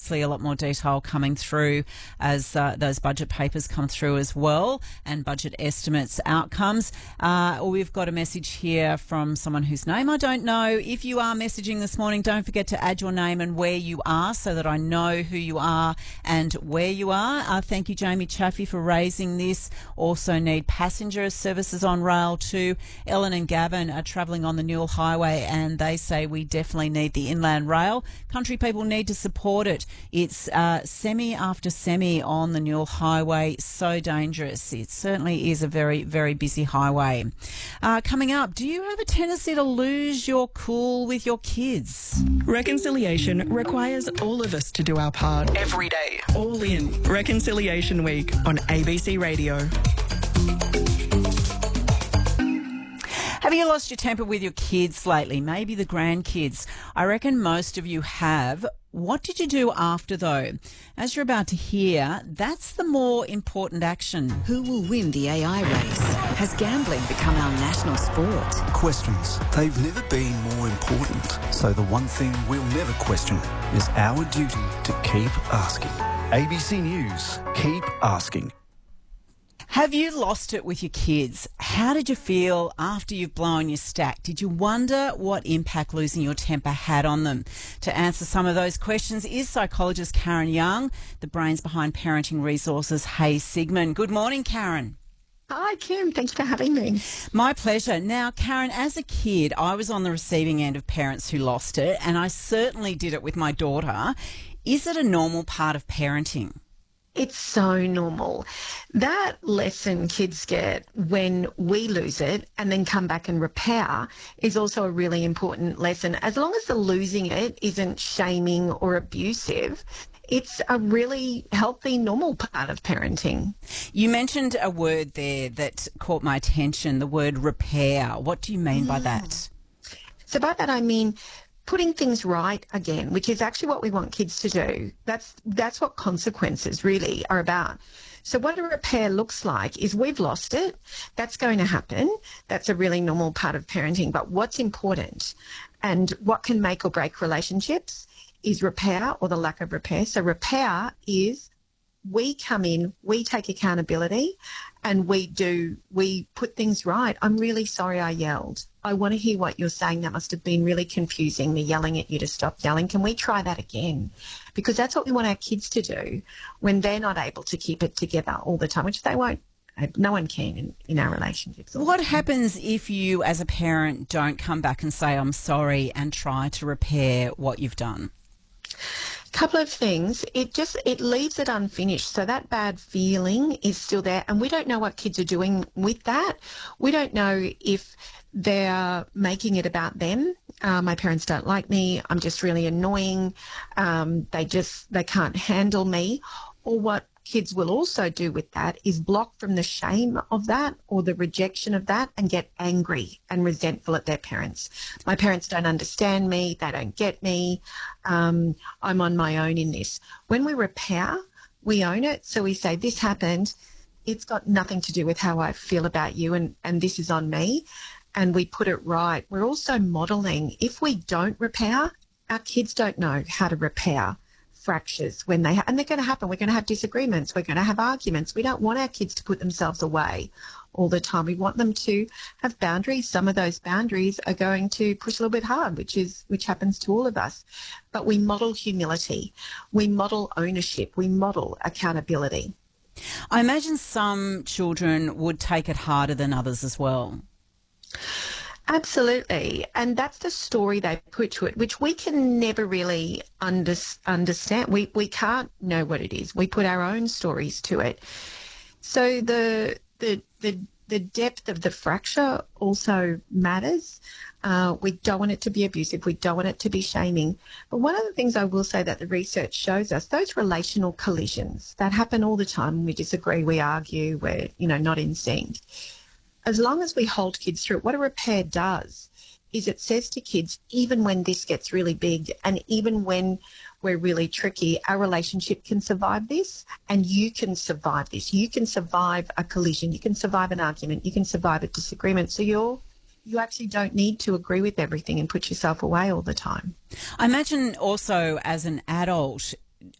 obviously a lot more detail coming through as those budget papers come through as well, and budget estimates outcomes. We've got a message here from someone whose name I don't know. If you are messaging this morning, don't forget to add your name and where you are so that I know who you are and where you are. Thank you, Jamie Chaffee, for raising this. Also need passenger services on rail too. Ellen and Gavin are travelling on the Newell Highway and they say we definitely need the inland rail. Country people need to support it. It's semi after semi on the Newell Highway. So dangerous. It certainly is a very, very busy highway. Coming up, do you have a tendency to lose your cool with your kids? Reconciliation requires all of us to do our part every day. All in Reconciliation Week on ABC Radio. Have you lost your temper with your kids lately? Maybe the grandkids. I reckon most of you have. What did you do after, though? As you're about to hear, that's the more important action. Who will win the AI race? Has gambling become our national sport? Questions. They've never been more important. So the one thing we'll never question is our duty to keep asking. ABC News. Keep asking. Have you lost it with your kids? How did you feel after you've blown your stack? Did you wonder what impact losing your temper had on them? To answer some of those questions is psychologist Karen Young, the brains behind Parenting Resources Hey Sigmund. Good morning, Karen. Hi, Kim. Thanks for having me. My pleasure. Now, Karen, as a kid, I was on the receiving end of parents who lost it, and I certainly did it with my daughter. Is it a normal part of parenting? It's so normal. That lesson kids get when we lose it and then come back and repair is also a really important lesson. As long as the losing it isn't shaming or abusive, it's a really healthy, normal part of parenting. You mentioned a word there that caught my attention, the word repair. What do you mean by that? So by that I mean putting things right again, which is actually what we want kids to do. That's what consequences really are about. So what a repair looks like is we've lost it. That's going to happen. That's a really normal part of parenting. But what's important and what can make or break relationships is repair or the lack of repair. So repair is we come in, we take accountability and we put things right. I'm really sorry I yelled. I want to hear what you're saying. That must have been really confusing, me yelling at you to stop yelling. Can we try that again? Because that's what we want our kids to do when they're not able to keep it together all the time, which they won't. No one can in our relationships. What happens if you as a parent don't come back and say, I'm sorry, and try to repair what you've done? Couple of things. It leaves it unfinished. So that bad feeling is still there. And we don't know what kids are doing with that. We don't know if they're making it about them. My parents don't like me. I'm just really annoying. They can't handle me. Or what kids will also do with that is block from the shame of that or the rejection of that and get angry and resentful at their parents. My parents don't understand me. They don't get me. I'm on my own in this. When we repair, we own it. So we say, this happened. It's got nothing to do with how I feel about you and this is on me. And we put it right. We're also modelling. If we don't repair, our kids don't know how to repair fractures when and they're going to happen. We're going to have disagreements. We're going to have arguments. We don't want our kids to put themselves away all the time. We want them to have boundaries. Some of those boundaries are going to push a little bit hard, which happens to all of us. But we model humility. We model ownership. We model accountability. I imagine some children would take it harder than others as well. Absolutely. And that's the story they put to it, which we can never really understand. We can't know what it is. We put our own stories to it. So the depth of the fracture also matters. We don't want it to be abusive. We don't want it to be shaming. But one of the things I will say that the research shows us, those relational collisions that happen all the time. We disagree, we argue, we're not in sync. As long as we hold kids through it, what a repair does is it says to kids, even when this gets really big and even when we're really tricky, our relationship can survive this and you can survive this. You can survive a collision. You can survive an argument. You can survive a disagreement. So you actually don't need to agree with everything and put yourself away all the time. I imagine also as an adult,